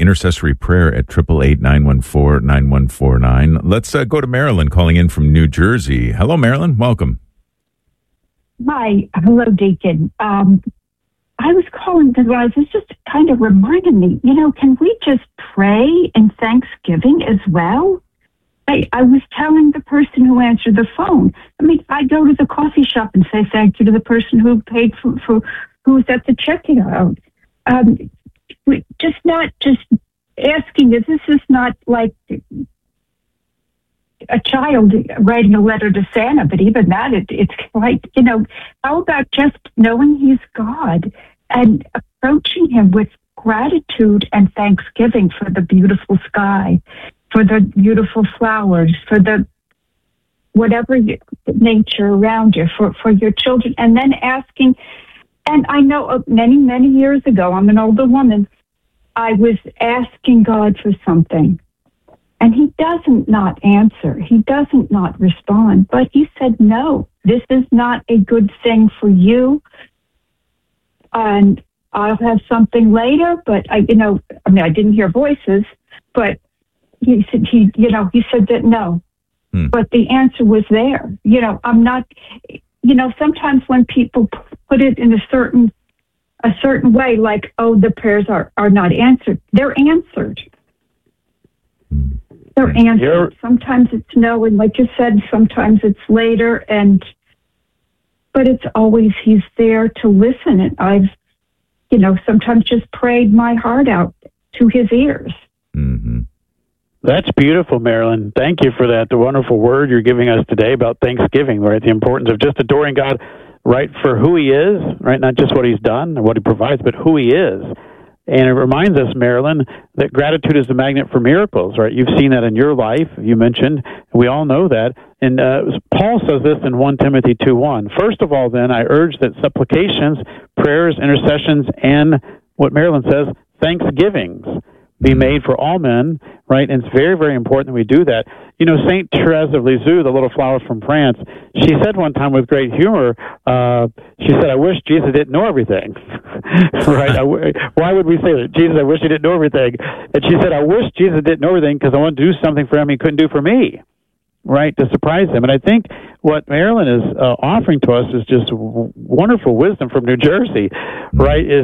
intercessory prayer at 888-914-9149. Let's go to Marilyn calling in from New Jersey. Hello, Marilyn. Welcome. Hi. Hello, Deacon. I was calling because I was just kind of reminding me, can we just pray in Thanksgiving as well? I was telling the person who answered the phone. I go to the coffee shop and say thank you to the person who paid for who was at the checking out. Not just asking. This is not like a child writing a letter to Santa, but even that, it's like, how about just knowing he's God and approaching him with gratitude and thanksgiving for the beautiful sky, for the beautiful flowers, for the whatever nature around you, for your children, and then asking. And I know many, many years ago, I'm an older woman, I was asking God for something, and he doesn't not answer. He doesn't not respond, but he said, no, this is not a good thing for you, and I'll have something later, but I didn't hear voices, but he said that no. But the answer was there. I'm not, sometimes when people put it in a certain way, like, oh, the prayers are not answered. They're answered. They're answered. Sometimes it's no, and like you said, sometimes it's later, but it's always he's there to listen. And I've, sometimes just prayed my heart out to his ears. Mm-hmm. That's beautiful, Marilyn. Thank you for that. The wonderful word you're giving us today about Thanksgiving, right? The importance of just adoring God, right, for who he is, right? Not just what he's done or what he provides, but who he is. And it reminds us, Marilyn, that gratitude is the magnet for miracles, right? You've seen that in your life, you mentioned. We all know that. And Paul says this in 1 Timothy 2:1. First of all, then, I urge that supplications, prayers, intercessions, and what Marilyn says, thanksgivings be made for all men, right? And it's very, very important that we do that. Saint Therese of Lisieux, the little flower from France, she said one time with great humor, she said, I wish Jesus didn't know everything, right? Why would we say that? Jesus, I wish he didn't know everything. And she said, I wish Jesus didn't know everything because I want to do something for him he couldn't do for me, right, to surprise him. And I think what Marilyn is offering to us is just wonderful wisdom from New Jersey, right, is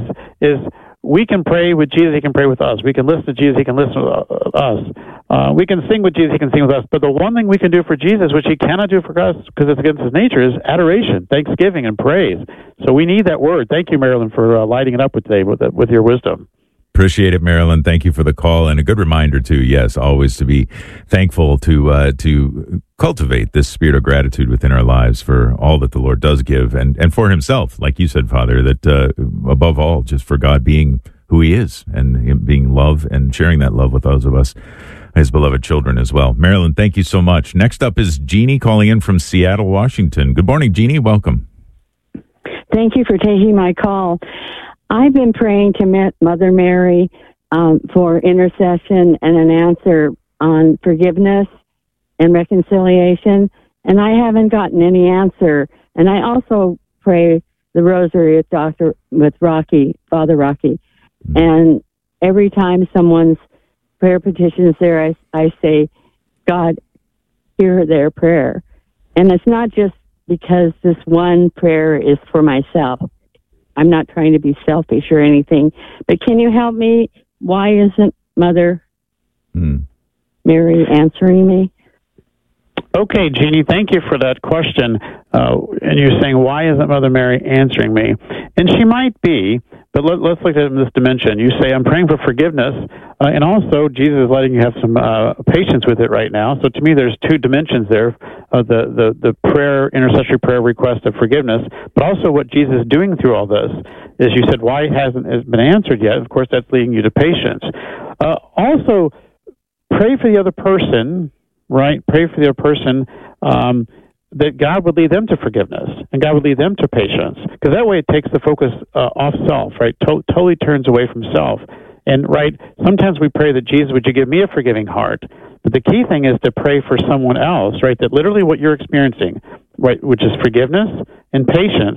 we can pray with Jesus, he can pray with us. We can listen to Jesus, he can listen to us. We can sing with Jesus, he can sing with us. But the one thing we can do for Jesus, which he cannot do for us because it's against his nature, is adoration, thanksgiving, and praise. So we need that word. Thank you, Marilyn, for lighting it up today with your wisdom. Appreciate it, Marilyn. Thank you for the call, and a good reminder too. Yes, always to be thankful to cultivate this spirit of gratitude within our lives for all that the Lord does give, and for Himself, like you said, Father. That above all, just for God being who He is, and Him being love, and sharing that love with those of us, His beloved children as well. Marilyn, thank you so much. Next up is Jeannie calling in from Seattle, Washington. Good morning, Jeannie. Welcome. Thank you for taking my call. I've been praying to Mother Mary for intercession and an answer on forgiveness and reconciliation, and I haven't gotten any answer. And I also pray the rosary with Father Rocky. And every time someone's prayer petition is there, I say, God, hear their prayer. And it's not just because this one prayer is for myself. I'm not trying to be selfish or anything, but can you help me? Why isn't Mother Mary answering me? Okay, Jeannie, thank you for that question. And you're saying, why isn't Mother Mary answering me? And she might be, but let's look at it in this dimension. You say, I'm praying for forgiveness, and also Jesus is letting you have some patience with it right now. So to me, there's two dimensions there, the prayer, intercessory prayer request of forgiveness, but also what Jesus is doing through all this. As you said, why hasn't it been answered yet? Of course, that's leading you to patience. Also, pray for the other person, right? Pray for the other person that God would lead them to forgiveness and God would lead them to patience. Because that way it takes the focus off self, right? Totally turns away from self. And, right, sometimes we pray that, Jesus, would you give me a forgiving heart? But the key thing is to pray for someone else, right? That literally what you're experiencing, right, which is forgiveness and patience.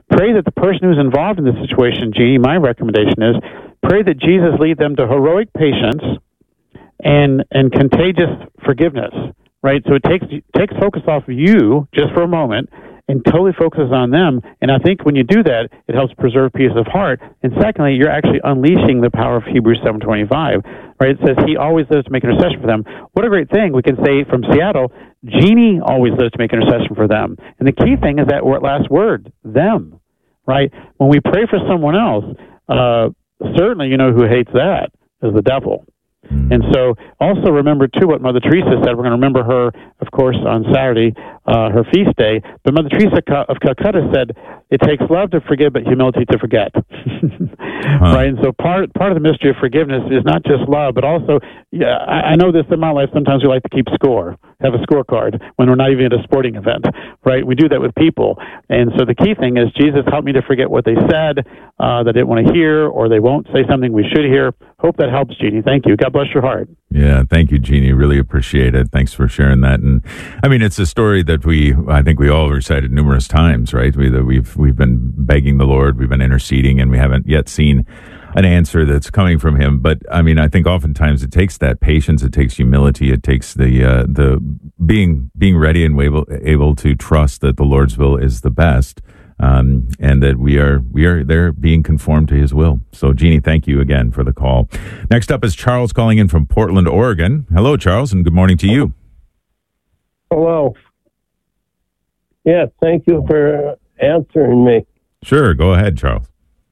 pray that the person who's involved in this situation, Jeannie, my recommendation is pray that Jesus lead them to heroic patience and contagious forgiveness, right? So it takes focus off of you just for a moment and totally focuses on them. And I think when you do that, it helps preserve peace of heart. And secondly, you're actually unleashing the power of Hebrews 7:25, right? It says he always lives to make intercession for them. What a great thing. We can say from Seattle, Jeannie always lives to make intercession for them. And the key thing is that last word, them, right? When we pray for someone else, certainly you know who hates that is the devil. And so also remember, too, what Mother Teresa said. We're going to remember her, of course, on Saturday, her feast day. But Mother Teresa of Calcutta said, it takes love to forgive, but humility to forget. Right? And so part of the mystery of forgiveness is not just love, but also, I know this in my life, sometimes we like to keep score, have a scorecard when we're not even at a sporting event, right? We do that with people. And so the key thing is, Jesus, help me to forget what they said that I didn't want to hear, or they won't say something we should hear. Hope that helps, Jeannie. Thank you. God bless your heart. Yeah, thank you, Jeannie. Really appreciate it. Thanks for sharing that. And I mean, it's a story that I think we all recited numerous times, right? We've been begging the Lord, we've been interceding, and we haven't yet seen an answer that's coming from Him. But I mean, I think oftentimes it takes that patience, it takes humility, it takes the being ready and able to trust that the Lord's will is the best. And that we are there being conformed to His will. So, Jeannie, thank you again for the call. Next up is Charles calling in from Portland, Oregon. Hello, Charles, and good morning to you. Hello. Yeah, thank you for answering me. Sure, go ahead, Charles.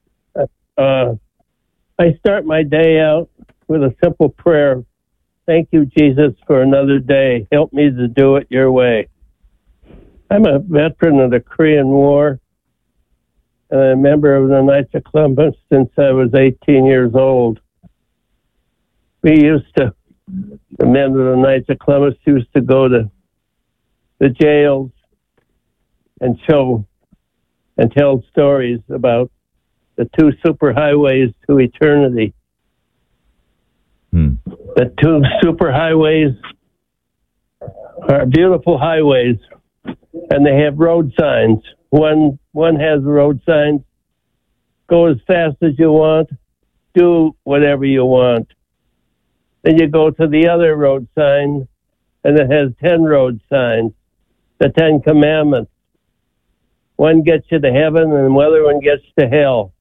I start my day out with a simple prayer. Thank you, Jesus, for another day. Help me to do it your way. I'm a veteran of the Korean War, and I'm a member of the Knights of Columbus since I was 18 years old. The men of the Knights of Columbus used to go to the jails and show and tell stories about the two superhighways to eternity. The two superhighways are beautiful highways, and they have road signs. One has road signs, go as fast as you want, do whatever you want. Then you go to the other road sign, and it has 10 road signs, the 10 Commandments. One gets you to heaven, and the other one gets to hell.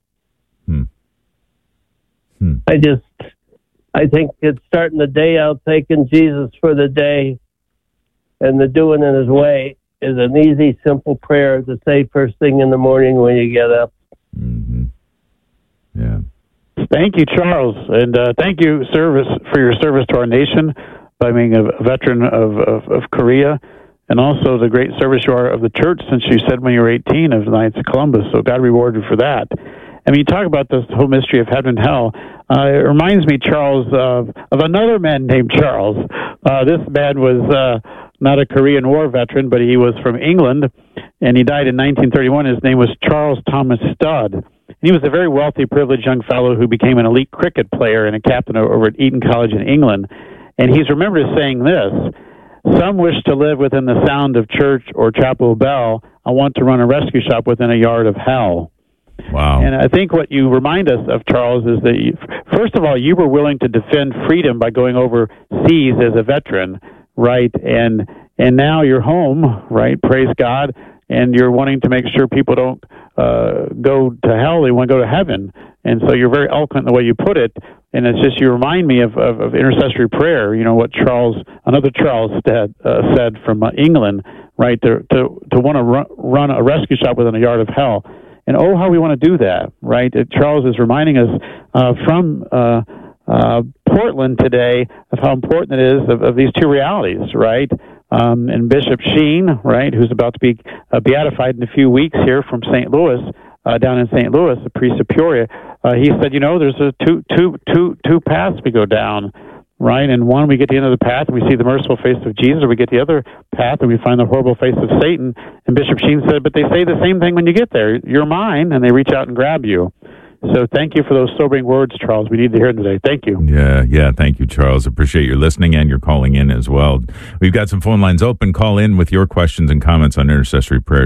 I think it's starting the day out thanking Jesus for the day, and the doing in His way is an easy, simple prayer to say first thing in the morning when you get up. Mm-hmm. Yeah. Thank you, Charles, and thank you, for your service to our nation by being a veteran of Korea, and also the great service you are of the church since you said when you were 18 of the Knights of Columbus. So God reward you for that. I mean, you talk about this whole mystery of heaven and hell. It reminds me, Charles, of another man named Charles. This man was not a Korean War veteran, but he was from England, and he died in 1931. His name was Charles Thomas Studd. And he was a very wealthy, privileged young fellow who became an elite cricket player and a captain over at Eton College in England. And he's remembered as saying this: "Some wish to live within the sound of church or chapel bell. I want to run a rescue shop within a yard of hell." Wow. And I think what you remind us of, Charles, is that, first of all, you were willing to defend freedom by going overseas as a veteran, right? And now you're home, right? Praise God. And you're wanting to make sure people don't go to hell. They want to go to heaven. And so you're very eloquent in the way you put it. And it's just, you remind me of intercessory prayer, you know, what another Charles said from England, right? To want to run a rescue shop within a yard of hell. And oh, how we want to do that, right? Charles is reminding us from Portland today of how important it is of these two realities, right? And Bishop Sheen, right, who's about to be beatified in a few weeks here from St. Louis, down in St. Louis, the priest of Peoria, he said, you know, there's two paths we go down, right? And one, we get to the end of the path and we see the merciful face of Jesus, or we get the other path and we find the horrible face of Satan. And Bishop Sheen said, but they say the same thing when you get there. You're mine, and they reach out and grab you. So thank you for those sobering words, Charles. We need to hear them today. Thank you. Yeah. Thank you, Charles. Appreciate your listening and your calling in as well. We've got some phone lines open. Call in with your questions and comments on intercessory prayer,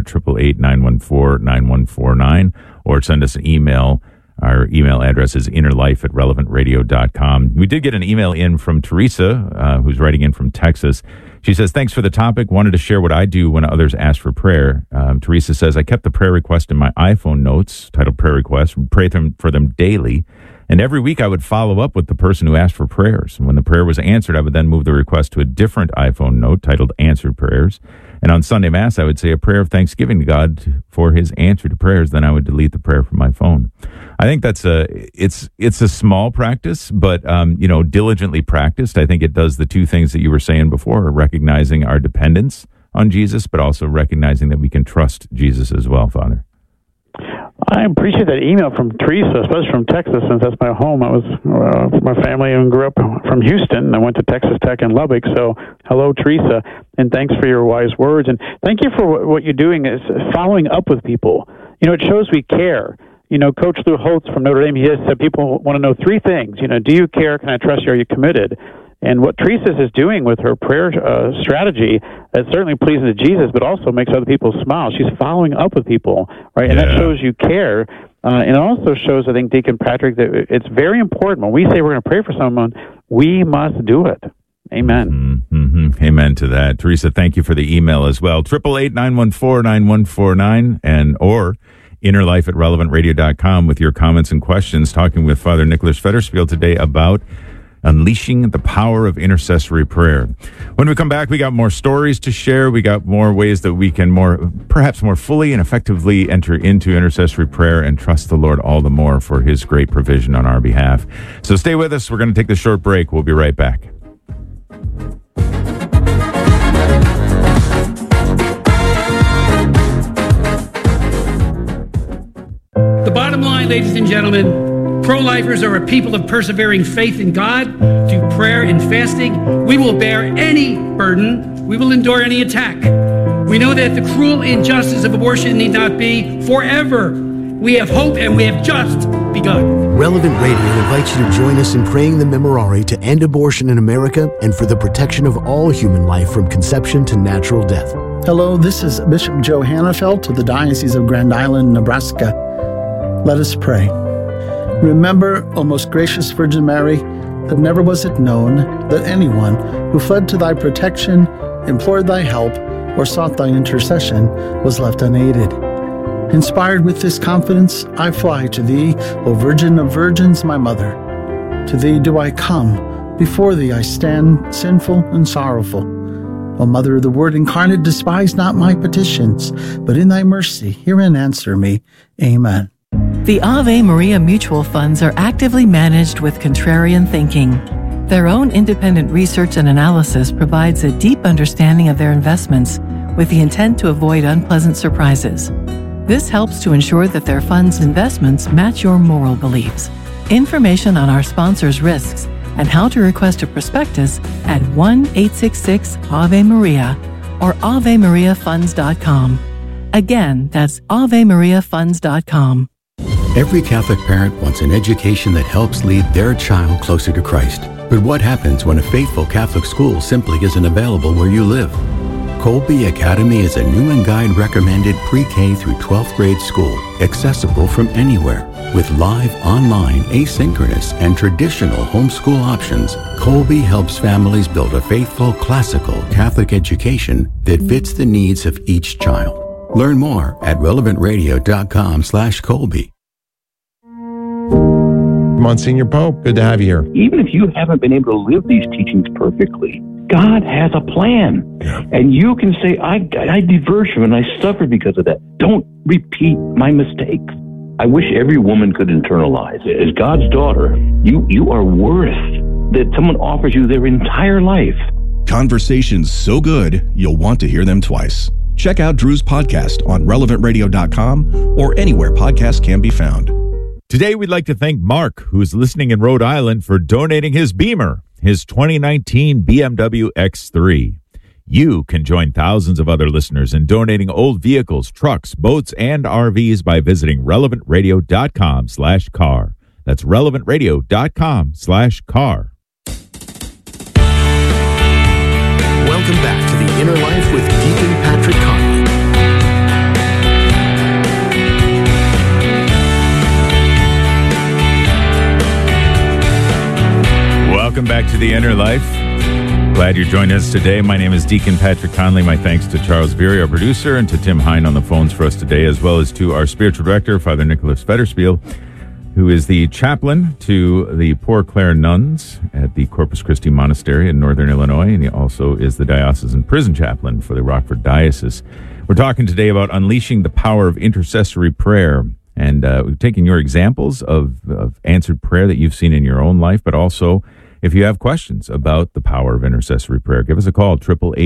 888-914-9149, or send us an email. Our email address is innerlife@relevantradio.com. We did get an email in from Teresa, who's writing in from Texas. She says, thanks for the topic. Wanted to share what I do when others ask for prayer. Teresa says, I kept the prayer request in my iPhone notes, titled prayer request, pray for them daily. And every week I would follow up with the person who asked for prayers. And when the prayer was answered, I would then move the request to a different iPhone note titled answered prayers. And on Sunday Mass, I would say a prayer of thanksgiving to God for his answer to prayers. Then I would delete the prayer from my phone. I think that's it's a small practice, but, diligently practiced. I think it does the two things that you were saying before, recognizing our dependence on Jesus, but also recognizing that we can trust Jesus as well, Father. I appreciate that email from Teresa, especially from Texas, since that's my home. I was my family and grew up from Houston. I went to Texas Tech in Lubbock. So hello, Teresa, and thanks for your wise words. And thank you for what you're doing is following up with people. It shows we care. Coach Lou Holtz from Notre Dame, he has said people want to know three things. Do you care? Can I trust you? Are you committed? And what Teresa is doing with her prayer strategy is certainly pleasing to Jesus, but also makes other people smile. She's following up with people, right? And that shows you care. And it also shows, I think, Deacon Patrick, that it's very important. When we say we're going to pray for someone, we must do it. Amen. Mm-hmm. Amen to that. Teresa, thank you for the email as well. 888-914-9149 or innerlife@relevantradio.com with your comments and questions. Talking with Father Nicholas Federspiel today about unleashing the power of intercessory prayer. When we come back, we got more stories to share. We got more ways that we can perhaps more fully and effectively enter into intercessory prayer and trust the Lord all the more for his great provision on our behalf. So stay with us. We're going to take the short break. We'll be right back. The bottom line, ladies and gentlemen, pro-lifers are a people of persevering faith in God. Through prayer and fasting, we will bear any burden. We will endure any attack. We know that the cruel injustice of abortion need not be forever. We have hope, and we have just begun. Relevant Radio invites you to join us in praying the Memorare to end abortion in America and for the protection of all human life from conception to natural death. Hello, this is Bishop Joe Hannafelt of the Diocese of Grand Island, Nebraska. Let us pray. Remember, O most gracious Virgin Mary, that never was it known that anyone who fled to thy protection, implored thy help, or sought thy intercession was left unaided. Inspired with this confidence, I fly to thee, O Virgin of Virgins, my Mother. To thee do I come, before thee I stand, sinful and sorrowful. O Mother of the Word incarnate, despise not my petitions, but in thy mercy hear and answer me. Amen. The Ave Maria mutual funds are actively managed with contrarian thinking. Their own independent research and analysis provides a deep understanding of their investments with the intent to avoid unpleasant surprises. This helps to ensure that their funds' investments match your moral beliefs. Information on our sponsors' risks and how to request a prospectus at 1-866-AVE-MARIA or AveMariaFunds.com. Again, that's AveMariaFunds.com. Every Catholic parent wants an education that helps lead their child closer to Christ. But what happens when a faithful Catholic school simply isn't available where you live? Colby Academy is a Newman Guide recommended pre-K through 12th grade school, accessible from anywhere. With live, online, asynchronous, and traditional homeschool options, Colby helps families build a faithful, classical Catholic education that fits the needs of each child. Learn more at relevantradio.com/Colby. Monsignor Pope, good to have you here. Even if you haven't been able to live these teachings perfectly, God has a plan. Yeah. And you can say, I diverged from it and I suffered because of that. Don't repeat my mistakes. I wish every woman could internalize it. As God's daughter, you are worth that someone offers you their entire life. Conversations so good, you'll want to hear them twice. Check out Drew's podcast on relevantradio.com or anywhere podcasts can be found. Today, we'd like to thank Mark, who is listening in Rhode Island, for donating his Beamer, his 2019 BMW X3. You can join thousands of other listeners in donating old vehicles, trucks, boats, and RVs by visiting relevantradio.com/car. That's relevantradio.com/car. Welcome back to The Inner Life with Deacon Patrick Conley. Welcome back to The Inner Life. Glad you're joining us today. My name is Deacon Patrick Conley. My thanks to Charles Beery, our producer, and to Tim Hine on the phones for us today, as well as to our spiritual director, Father Nicholas Federspiel, who is the chaplain to the Poor Clare nuns at the Corpus Christi Monastery in Northern Illinois, and he also is the diocesan prison chaplain for the Rockford Diocese. We're talking today about unleashing the power of intercessory prayer, and we've taken your examples of answered prayer that you've seen in your own life, but also if you have questions about the power of intercessory prayer, give us a call,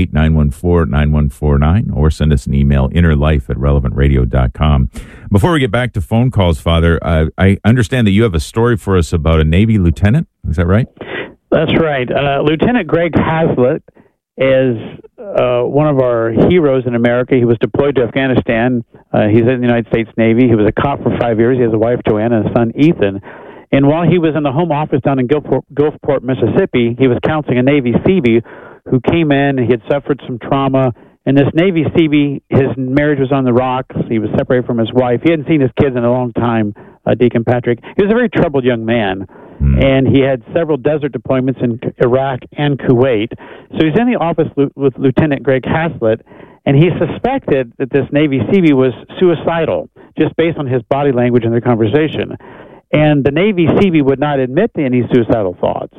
888-914-9149, or send us an email, innerlife@relevantradio.com. Before we get back to phone calls, Father, I understand that you have a story for us about a Navy lieutenant. Is that right? That's right. Lieutenant Greg Haslett is one of our heroes in America. He was deployed to Afghanistan. He's in the United States Navy. He was a cop for 5 years. He has a wife, Joanna, and a son, Ethan. And while he was in the home office down in Gulfport, Mississippi, he was counseling a Navy Seabee who came in and he had suffered some trauma. And this Navy Seabee, his marriage was on the rocks. He was separated from his wife. He hadn't seen his kids in a long time, Deacon Patrick. He was a very troubled young man. And he had several desert deployments in Iraq and Kuwait. So he's in the office with Lieutenant Greg Haslett, and he suspected that this Navy Seabee was suicidal, just based on his body language and their conversation. And the Navy Seabee would not admit to any suicidal thoughts.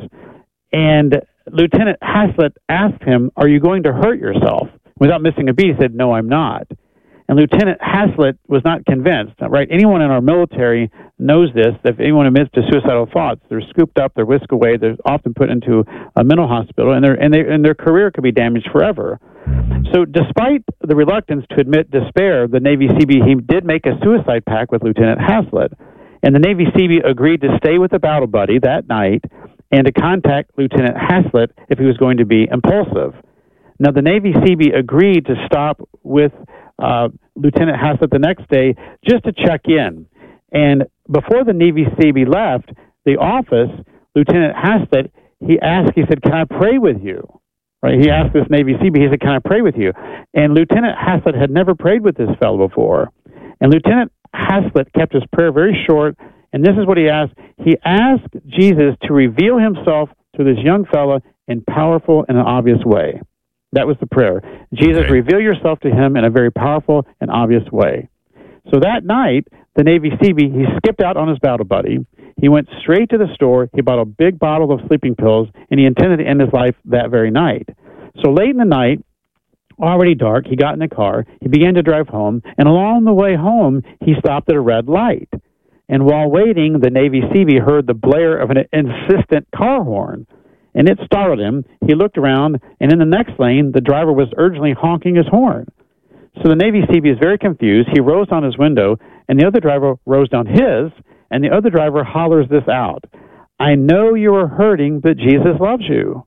And Lieutenant Haslett asked him, "Are you going to hurt yourself?" Without missing a beat, he said, "No, I'm not." And Lieutenant Haslett was not convinced. Right? Anyone in our military knows this, that if anyone admits to suicidal thoughts, they're scooped up, they're whisked away, they're often put into a mental hospital, and their career could be damaged forever. So despite the reluctance to admit despair, the Navy Seabee, he did make a suicide pact with Lieutenant Haslett. And the Navy Seabee agreed to stay with the battle buddy that night and to contact Lieutenant Haslett if he was going to be impulsive. Now, the Navy Seabee agreed to stop with Lieutenant Haslett the next day just to check in. And before the Navy Seabee left the office, Lieutenant Haslett, he said, "Can I pray with you?" Right? He asked this Navy Seabee, he said, "Can I pray with you?" And Lieutenant Haslett had never prayed with this fellow before. And Lieutenant Haslett kept his prayer very short, and this is what he asked. He asked Jesus to reveal himself to this young fella in powerful and an obvious way. That was the prayer. Jesus, reveal yourself to him in a very powerful and obvious way. So that night, the Navy Seabee, he skipped out on his battle buddy. He went straight to the store. He bought a big bottle of sleeping pills, and he intended to end his life that very night. So late in the night, already dark, he got in the car, he began to drive home, and along the way home, he stopped at a red light. And while waiting, the Navy Seabee heard the blare of an insistent car horn, and it startled him. He looked around, and in the next lane, the driver was urgently honking his horn. So the Navy Seabee is very confused. He rows down his window, and the other driver rows down his, and the other driver hollers this out: "I know you are hurting, but Jesus loves you."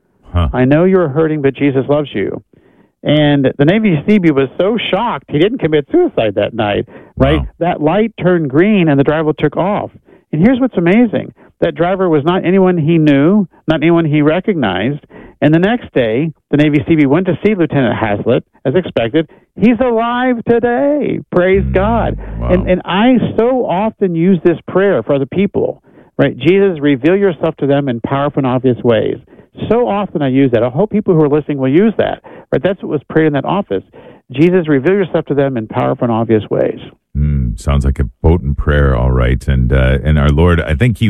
I know you are hurting, but Jesus loves you. And the Navy Seabee was so shocked, he didn't commit suicide that night, right? Wow. That light turned green, and the driver took off. And here's what's amazing. That driver was not anyone he knew, not anyone he recognized. And the next day, the Navy Seabee went to see Lieutenant Haslett, as expected. He's alive today. Praise God. Wow. And I so often use this prayer for other people, right? Jesus, reveal yourself to them in powerful and obvious ways. So often I use that. I hope people who are listening will use that. Right? That's what was prayed in that office. Jesus, reveal yourself to them in powerful and obvious ways. Sounds like a potent prayer, all right. And our Lord, I think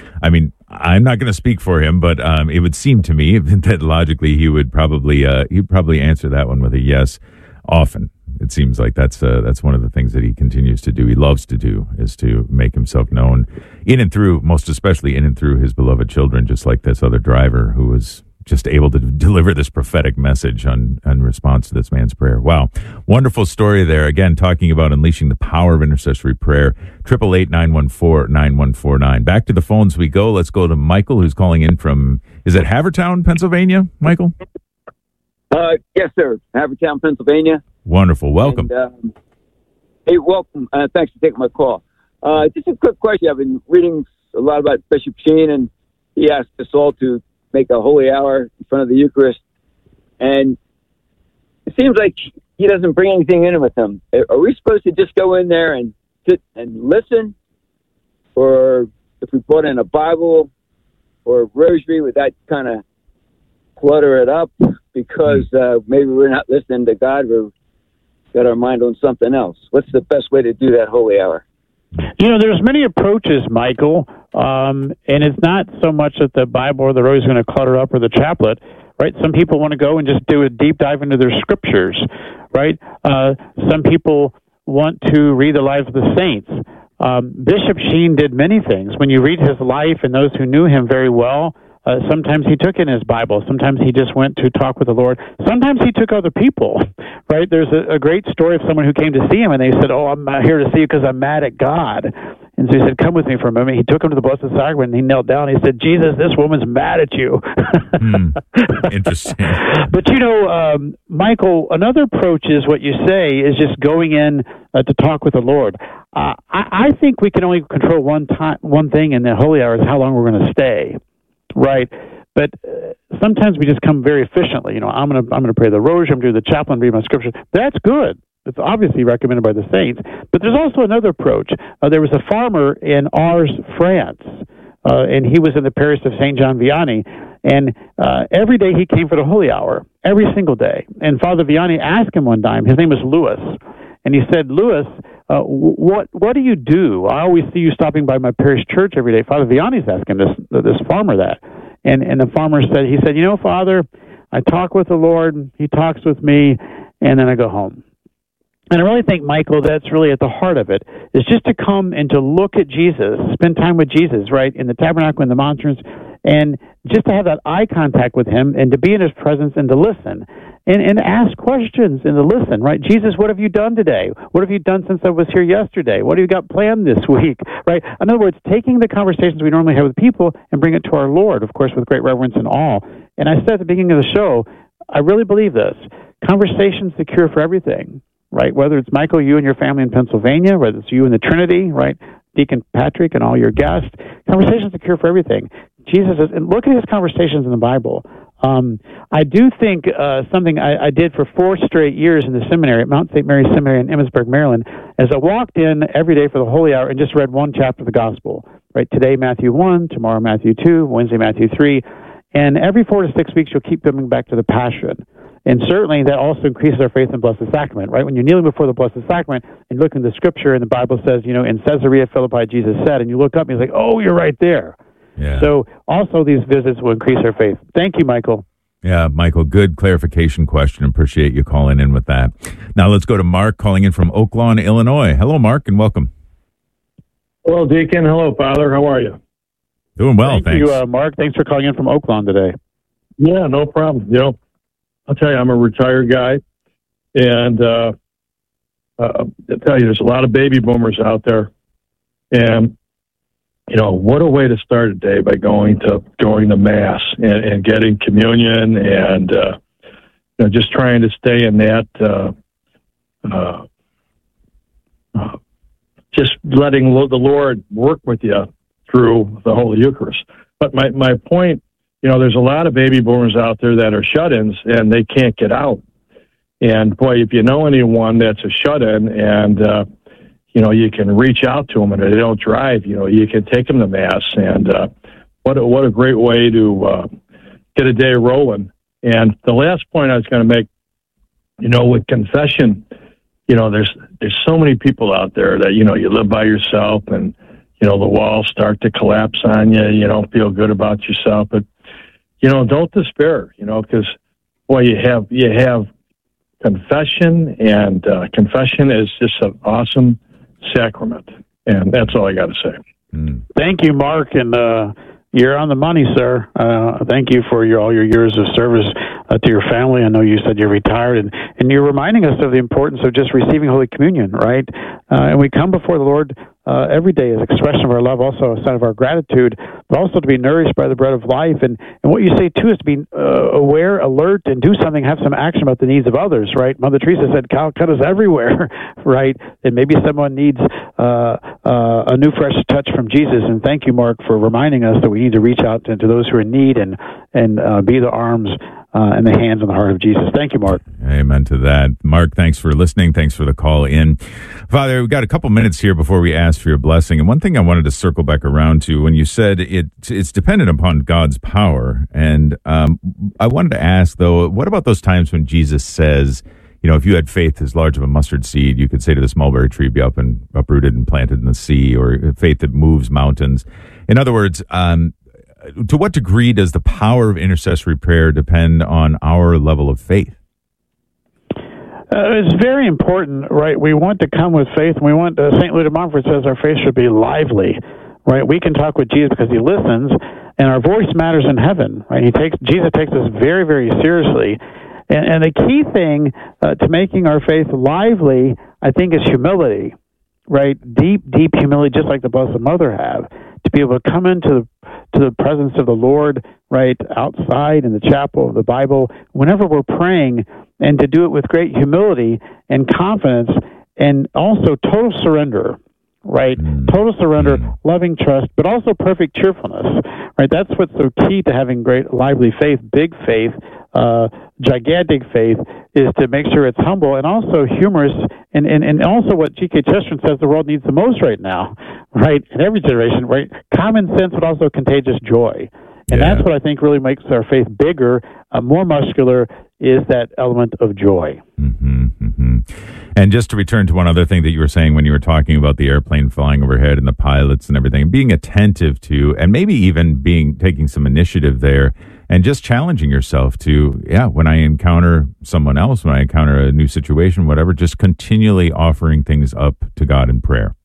I'm not going to speak for him, but it would seem to me that logically he would probably answer that one with a yes often. It seems like that's one of the things that he continues to do. He loves to do is to make himself known in and through, most especially in and through his beloved children, just like this other driver who was just able to deliver this prophetic message in response to this man's prayer. Wow. Wonderful story there. Again, talking about unleashing the power of intercessory prayer. 888-914-9149. Back to the phones we go. Let's go to Michael, who's calling in from, is it Havertown, Pennsylvania, Michael? Yes, sir. Havertown, Pennsylvania. Wonderful. Welcome. And, hey, welcome. Thanks for taking my call. Just a quick question. I've been reading a lot about Bishop Sheen, and he asked us all to make a holy hour in front of the Eucharist. And it seems like he doesn't bring anything in with him. Are we supposed to just go in there and sit and listen? Or if we put in a Bible or a rosary, would that kind of clutter it up? Because maybe we're not listening to God, we've got our mind on something else. What's the best way to do that holy hour? There's many approaches, Michael, and it's not so much that the Bible or the rosary is going to clutter up or the chaplet, right? Some people want to go and just do a deep dive into their scriptures, right? Some people want to read the lives of the saints. Bishop Sheen did many things. When you read his life and those who knew him very well, sometimes he took in his Bible. Sometimes he just went to talk with the Lord. Sometimes he took other people, right? There's a great story of someone who came to see him, and they said, I'm here to see you because I'm mad at God. And so he said, come with me for a moment. He took him to the Blessed Sacrament, and he knelt down. And he said, Jesus, this woman's mad at you. Interesting. But, Michael, another approach is what you say is just going in to talk with the Lord. I think we can only control one thing in the holy hour is how long we're going to stay. Right, but sometimes we just come very efficiently. I'm going to pray the rosary, I'm going to do the chaplain, read my scripture. That's good. It's obviously recommended by the saints. But there's also another approach. There was a farmer in Ars, France, and he was in the parish of Saint John Vianney. And every day he came for the holy hour, every single day. And Father Vianney asked him one time. His name was Louis, and he said, Louis, what do you do? I always see you stopping by my parish church every day. Father Vianney's asking this farmer that. And the farmer said, Father, I talk with the Lord, he talks with me, and then I go home. And I really think, Michael, that's really at the heart of it, is just to come and to look at Jesus, spend time with Jesus, right, in the tabernacle, in the monstrance, and just to have that eye contact with him and to be in his presence and to listen. And ask questions and to listen, right? Jesus, what have you done today? What have you done since I was here yesterday? What have you got planned this week, right? In other words, taking the conversations we normally have with people and bring it to our Lord, of course, with great reverence and awe. And I said at the beginning of the show, I really believe this. Conversation's the cure for everything, right? Whether it's Michael, you and your family in Pennsylvania, whether it's you and the Trinity, right? Deacon Patrick and all your guests. Conversation's the cure for everything. Jesus is, and look at his conversations in the Bible. I do think something I did for 4 straight years in the seminary at Mount St. Mary's Seminary in Emmitsburg, Maryland, as I walked in every day for the holy hour and just read one chapter of the gospel. Right, today Matthew 1, tomorrow Matthew 2, Wednesday Matthew 3, and every 4 to 6 weeks you'll keep coming back to the Passion. And certainly that also increases our faith in the Blessed Sacrament, right? When you're kneeling before the Blessed Sacrament and look in the Scripture and the Bible says, in Caesarea Philippi Jesus said, and you look up and you're like, oh, you're right there. Yeah. So also these visits will increase our faith. Thank you, Michael. Yeah, Michael, good clarification question. Appreciate you calling in with that. Now let's go to Mark calling in from Oak Lawn, Illinois. Hello, Mark, and welcome. Hello, Deacon. Hello, Father. How are you? Doing well, thanks. Thank you, Mark. Thanks for calling in from Oak Lawn today. Yeah, no problem. I'll tell you, I'm a retired guy, and I'll tell you, there's a lot of baby boomers out there, and what a way to start a day by going to Mass and getting communion and just trying to stay in that, just letting the Lord work with you through the Holy Eucharist. But my point, there's a lot of baby boomers out there that are shut-ins and they can't get out. And boy, if you know anyone that's a shut-in and you can reach out to them, and if they don't drive, you can take them to Mass. And what a great way to get a day rolling. And the last point I was going to make, with confession, there's so many people out there that you live by yourself, and the walls start to collapse on you. You don't feel good about yourself, but don't despair. Because boy, you have confession, and confession is just an awesome sacrament, and that's all I got to say. Thank you, Mark, and you're on the money, sir. Thank you for all your years of service to your family. I know you said you're retired, and you're reminding us of the importance of just receiving Holy Communion, right? And we come before the Lord every day is expression of our love, also a sign of our gratitude, but also to be nourished by the bread of life. And what you say, too, is to be aware, alert, and do something, have some action about the needs of others, right? Mother Teresa said, Calcutta's everywhere, right? And maybe someone needs a new, fresh touch from Jesus. And thank you, Mark, for reminding us that we need to reach out to those who are in need and be the arms and the hands and the heart of Jesus. Thank you, Mark. Amen to that. Mark, thanks for listening. Thanks for the call in. Father, we've got a couple minutes here before we ask for your blessing. And one thing I wanted to circle back around to, when you said it's dependent upon God's power. And I wanted to ask, though, what about those times when Jesus says, you know, if you had faith as large of a mustard seed, you could say to this mulberry tree, be up and uprooted and planted in the sea, or faith that moves mountains. In other words, to what degree does the power of intercessory prayer depend on our level of faith? It's very important, right? We want to come with faith, and we want, St. Louis de Montfort says our faith should be lively, right? We can talk with Jesus because he listens, and our voice matters in heaven, right? Jesus takes us very, very seriously. And the key thing to making our faith lively, I think, is humility, right? Deep, deep humility, just like the Blessed Mother have, to be able to come into the presence of the Lord, right, outside in the chapel of the Bible, whenever we're praying, and to do it with great humility and confidence, and also total surrender, right? Total surrender, loving trust, but also perfect cheerfulness, right? That's what's so key to having great, lively faith, big faith, gigantic faith, is to make sure it's humble and also humorous, and also what G.K. Chesterton says the world needs the most right now, right? In every generation, right? Common sense, but also contagious joy. And that's what I think really makes our faith bigger, more muscular, is that element of joy. Mm-hmm, mm-hmm. And just to return to one other thing that you were saying when you were talking about the airplane flying overhead and the pilots and everything, being attentive to, and maybe even taking some initiative there, and just challenging yourself to, when I encounter someone else, when I encounter a new situation, whatever, just continually offering things up to God in prayer.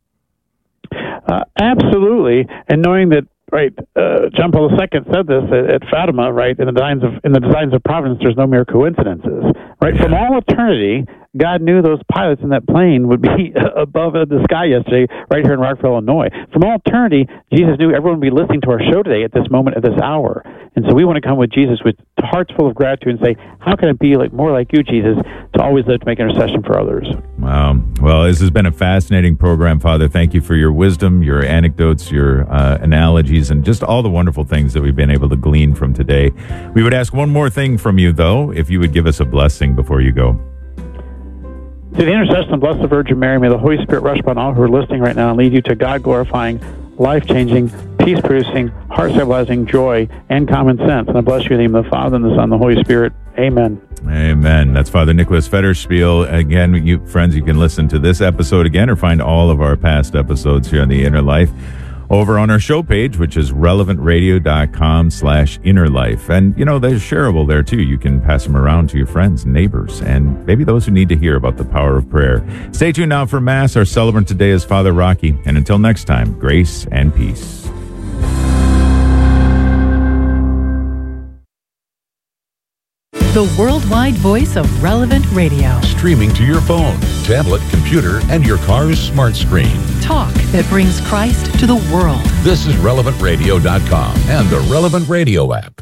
Absolutely. And knowing that, right, John Paul II said this at Fatima, right, in the designs of providence, there's no mere coincidences, right? From all eternity, God knew those pilots in that plane would be above the sky yesterday, right here in Rockville, Illinois. From all eternity, Jesus knew everyone would be listening to our show today at this moment, at this hour. And so we want to come with Jesus with hearts full of gratitude and say, how can I be more like you, Jesus, to always live to make intercession for others? Wow. Well, this has been a fascinating program, Father. Thank you for your wisdom, your anecdotes, your analogies, and just all the wonderful things that we've been able to glean from today. We would ask one more thing from you, though, if you would give us a blessing before you go. To the intercession of Blessed Virgin Mary, may the Holy Spirit rush upon all who are listening right now and lead you to God-glorifying, life-changing, peace-producing, heart-stabilizing joy and common sense. And I bless you in the name of the Father, and the Son, and the Holy Spirit. Amen. Amen. That's Father Nicholas Federspiel. Again, you friends, you can listen to this episode again or find all of our past episodes here on The Inner Life over on our show page, which is relevantradio.com/innerlife. And, they're shareable there, too. You can pass them around to your friends and neighbors and maybe those who need to hear about the power of prayer. Stay tuned now for Mass. Our celebrant today is Father Rocky. And until next time, grace and peace. The worldwide voice of Relevant Radio. Streaming to your phone, tablet, computer, and your car's smart screen. Talk that brings Christ to the world. This is RelevantRadio.com and the Relevant Radio app.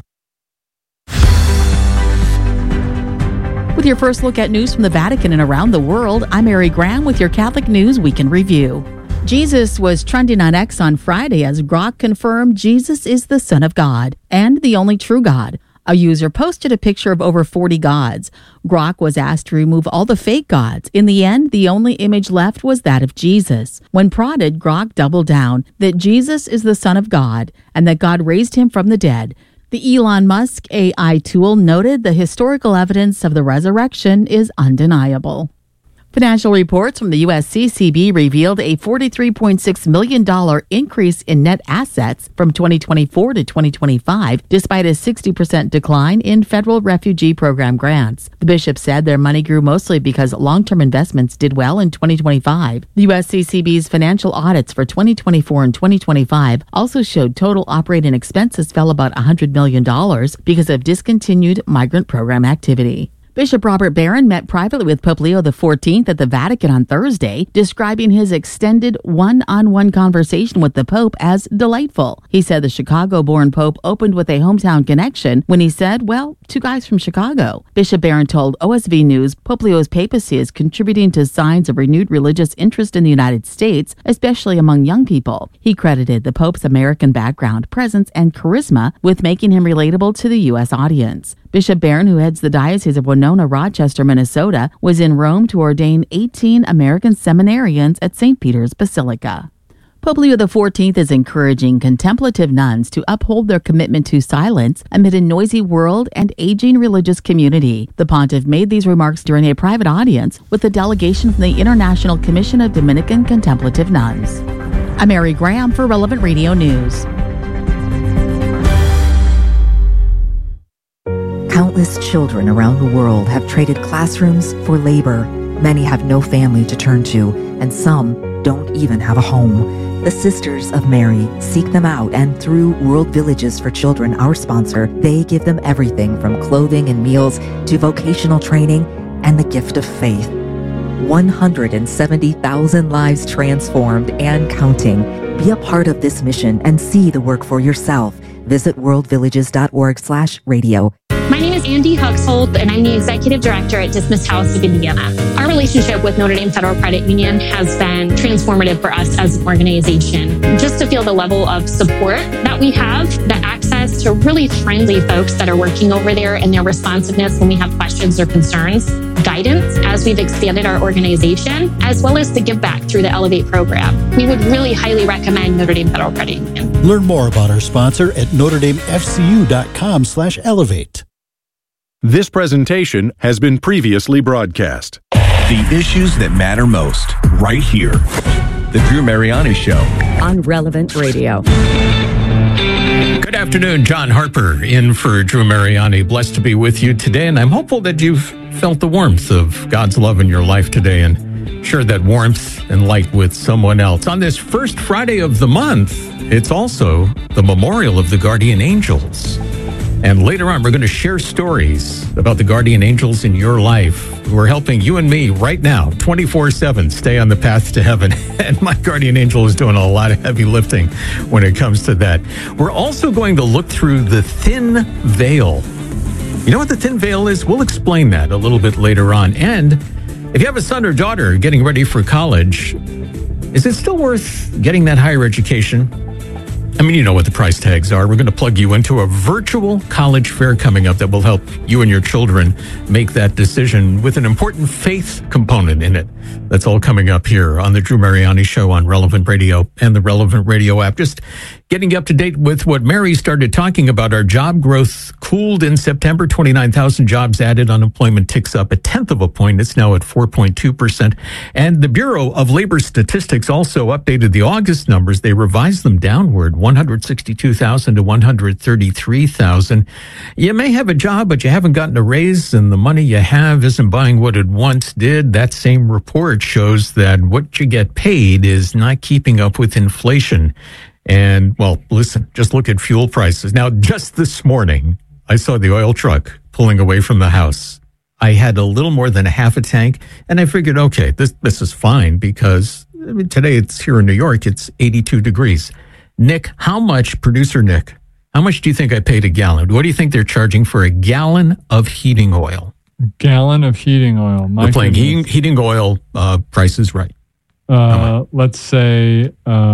With your first look at news from the Vatican and around the world, I'm Mary Graham with your Catholic News Week in Review. Jesus was trending on X on Friday as Grok confirmed Jesus is the Son of God and the only true God. A user posted a picture of over 40 gods. Grok was asked to remove all the fake gods. In the end, the only image left was that of Jesus. When prodded, Grok doubled down that Jesus is the Son of God and that God raised him from the dead. The Elon Musk AI tool noted the historical evidence of the resurrection is undeniable. Financial reports from the USCCB revealed a $43.6 million increase in net assets from 2024 to 2025, despite a 60% decline in federal refugee program grants. The bishop said their money grew mostly because long-term investments did well in 2025. The USCCB's financial audits for 2024 and 2025 also showed total operating expenses fell about $100 million because of discontinued migrant program activity. Bishop Robert Barron met privately with Pope Leo XIV at the Vatican on Thursday, describing his extended one-on-one conversation with the Pope as delightful. He said the Chicago-born Pope opened with a hometown connection when he said, well, two guys from Chicago. Bishop Barron told OSV News Pope Leo's papacy is contributing to signs of renewed religious interest in the United States, especially among young people. He credited the Pope's American background, presence, and charisma with making him relatable to the U.S. audience. Bishop Barron, who heads the Diocese of Winona, Rochester, Minnesota, was in Rome to ordain 18 American seminarians at St. Peter's Basilica. Pope Leo XIV is encouraging contemplative nuns to uphold their commitment to silence amid a noisy world and aging religious community. The pontiff made these remarks during a private audience with a delegation from the International Commission of Dominican Contemplative Nuns. I'm Mary Graham for Relevant Radio News. Countless children around the world have traded classrooms for labor. Many have no family to turn to, and some don't even have a home. The Sisters of Mary seek them out, and through World Villages for Children, our sponsor, they give them everything from clothing and meals to vocational training and the gift of faith. 170,000 lives transformed and counting. Be a part of this mission and see the work for yourself. Visit worldvillages.org/radio. My name is Andy Huxhold, and I'm the Executive Director at Dismiss House of Indiana. Our relationship with Notre Dame Federal Credit Union has been transformative for us as an organization. Just to feel the level of support that we have, the access to really friendly folks that are working over there, and their responsiveness when we have questions or concerns, guidance as we've expanded our organization, as well as the give back through the Elevate program. We would really highly recommend Notre Dame Federal Credit Union. Learn more about our sponsor at NotreDameFCU.com/elevate. This presentation has been previously broadcast. The issues that matter most, right here. The Drew Mariani Show. On Relevant Radio. Good afternoon, John Harper in for Drew Mariani. Blessed to be with you today, and I'm hopeful that you've felt the warmth of God's love in your life today and shared that warmth and light with someone else. On this first Friday of the month, it's also the memorial of the Guardian Angels. And later on, we're going to share stories about the guardian angels in your life who are helping you and me right now, 24/7, stay on the path to heaven. And my guardian angel is doing a lot of heavy lifting when it comes to that. We're also going to look through the thin veil. You know what the thin veil is? We'll explain that a little bit later on. And if you have a son or daughter getting ready for college, is it still worth getting that higher education? I mean, you know what the price tags are. We're going to plug you into a virtual college fair coming up that will help you and your children make that decision with an important faith component in it. That's all coming up here on the Drew Mariani Show on Relevant Radio and the Relevant Radio app. Just getting you up to date with what Mary started talking about. Our job growth cooled in September. 29,000 jobs added. Unemployment ticks up 1/10 of a point. It's now at 4.2%. And the Bureau of Labor Statistics also updated the August numbers. They revised them downward, 162,000 to 133,000. You may have a job, but you haven't gotten a raise, and the money you have isn't buying what it once did. That same report shows that what you get paid is not keeping up with inflation. And, well, listen, just look at fuel prices. Now, just this morning, I saw the oil truck pulling away from the house. I had a little more than a half a tank, and I figured, okay, this is fine because today it's here in New York, it's 82 degrees. Nick, producer Nick, how much do you think I paid a gallon? What do you think they're charging for a gallon of heating oil? Gallon of heating oil. We're playing heating oil prices right. Let's say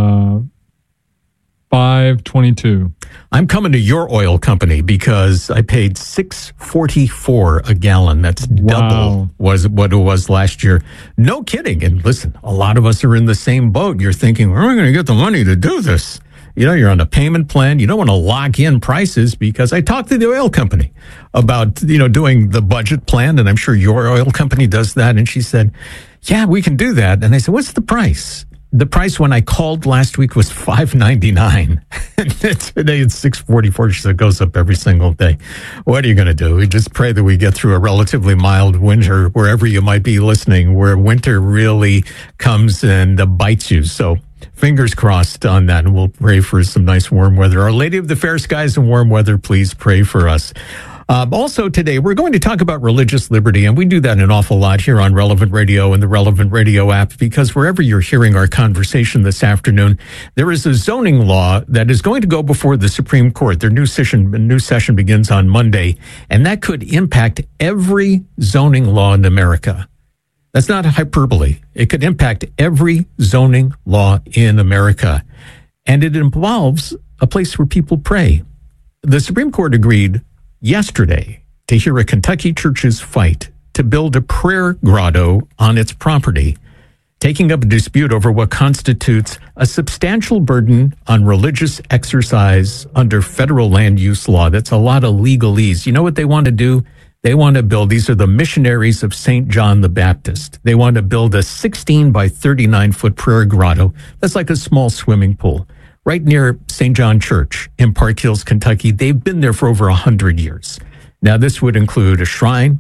$5.22. I'm coming to your oil company because I paid $6.44 a gallon. That's double what it was last year. No kidding. And listen, a lot of us are in the same boat. You're thinking, where am I going to get the money to do this? You know, you're on a payment plan. You don't want to lock in prices because I talked to the oil company about, doing the budget plan. And I'm sure your oil company does that. And she said, yeah, we can do that. And I said, what's the price? The price when I called last week was $5.99. And today it's $6.44. She said it goes up every single day. What are you going to do? We just pray that we get through a relatively mild winter wherever you might be listening, where winter really comes and bites you. So fingers crossed on that, and we'll pray for some nice warm weather. Our Lady of the Fair Skies and warm weather, please pray for us. Also today, we're going to talk about religious liberty, and we do that an awful lot here on Relevant Radio and the Relevant Radio app, because wherever you're hearing our conversation this afternoon, there is a zoning law that is going to go before the Supreme Court. Their new session begins on Monday, and that could impact every zoning law in America. That's not hyperbole. It could impact every zoning law in America, and it involves a place where people pray. The Supreme Court agreed yesterday to hear a Kentucky church's fight to build a prayer grotto on its property, taking up a dispute over what constitutes a substantial burden on religious exercise under federal land use law. That's a lot of legalese. You know what they want to do? They want to build, these are the missionaries of St. John the Baptist. They want to build a 16 by 39 foot prayer grotto. That's like a small swimming pool, right near St. John Church in Park Hills, Kentucky. They've been there for over 100 years. Now, this would include a shrine,